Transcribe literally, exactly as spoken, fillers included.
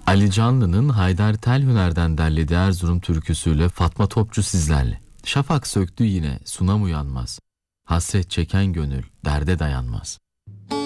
Ali Canlı'nın Haydar Telhüner'den derlediği Erzurum türküsüyle Fatma Topçu sizlerle. Şafak söktü yine, sunam uyanmaz. Hasret çeken gönül derde dayanmaz.